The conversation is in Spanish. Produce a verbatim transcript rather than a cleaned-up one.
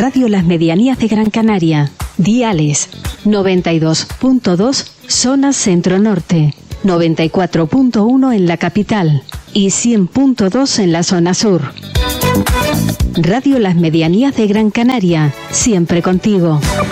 Radio Las Medianías de Gran Canaria. Diales noventa y dos punto dos zona centro-norte, noventa y cuatro punto uno en la capital y cien punto dos en la zona sur. Radio Las Medianías de Gran Canaria, siempre contigo.